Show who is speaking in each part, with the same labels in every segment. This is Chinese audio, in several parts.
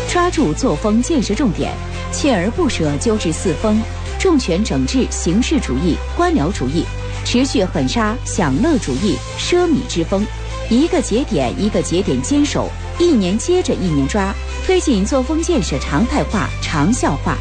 Speaker 1: 抓住作风建设重点，锲而不舍纠治四风，重拳整治形式主义、官僚主义，持续狠杀享乐主义、奢靡之风，一个节点一个节点坚守，一年接着一年抓，推进作风建设常态化、长效化。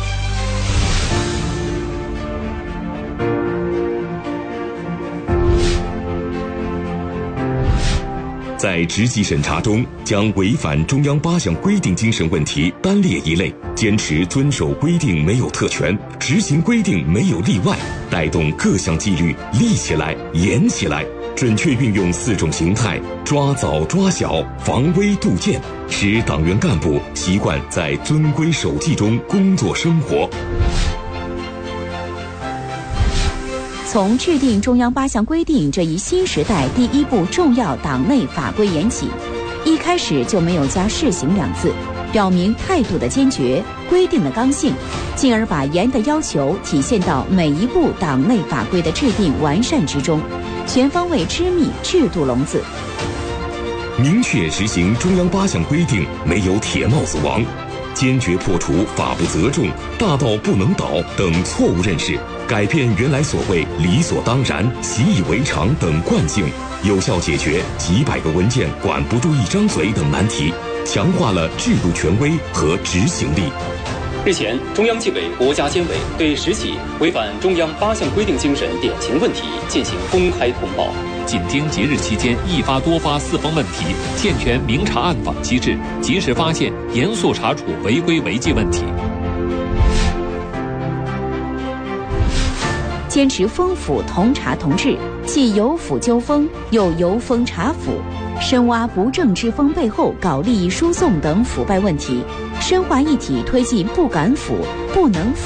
Speaker 2: 在职级审查中，将违反中央8项规定精神问题单列一类，坚持遵守规定没有特权，执行规定没有例外，带动各项纪律立起来、严起来，准确运用4种形态，抓早抓小，防微杜渐，使党员干部习惯在遵规守纪中工作生活。
Speaker 1: 从制定中央8项规定这一新时代第一部重要党内法规严起，一开始就没有加试行2字，表明态度的坚决、规定的刚性，进而把严的要求体现到每一部党内法规的制定完善之中，全方位织密制度笼子。
Speaker 2: 明确实行中央8项规定没有铁帽子王，坚决破除法不责众、大道不能倒等错误认识，改变原来所谓理所当然、习以为常等惯性，有效解决几百个文件管不住一张嘴等难题，强化了制度权威和执行力。
Speaker 3: 日前，中央纪委国家监委对10起违反中央8项规定精神典型问题进行公开通报。
Speaker 4: 紧盯节日期间一发多发四风问题，健全明察暗访机制，及时发现、严肃查处违规违纪问题。
Speaker 1: 坚持风府同查同治，既有府纠风，又由风查府，深挖不正之风背后搞利益输送等腐败问题，深化一体推进不敢腐、不能腐